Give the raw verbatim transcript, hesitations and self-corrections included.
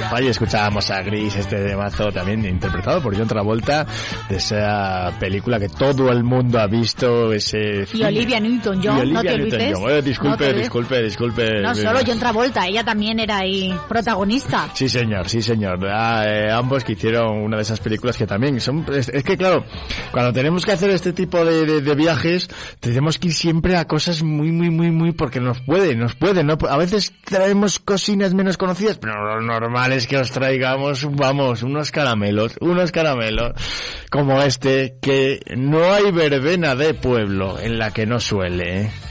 Ahí escuchábamos a Gris, este temazo también interpretado por John Travolta, de esa película que todo el mundo ha visto, ese... Y Olivia Newton-John, no te olvides. Eh, disculpe, no te disculpe, disculpe. No, solo John Travolta, ella también era ahí protagonista. Sí, señor, sí, señor. Ah, eh, ambos que hicieron una de esas películas que también son... Es, es que, claro, cuando tenemos que hacer este tipo de, de, de viajes, tenemos que ir siempre a cosas muy, muy, muy, muy... Porque nos puede, nos puede, ¿no? A veces traemos cocinas menos conocidas, pero lo normal es que os traigamos, vamos, unos caramelos, unos caramelos como este, que no hay verbena de pueblo en la que no suele, ¿eh?